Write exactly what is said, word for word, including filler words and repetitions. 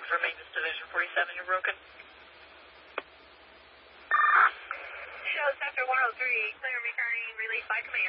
for maintenance division forty-seven, you're broken. Show sector one oh three, clear returning, release by command.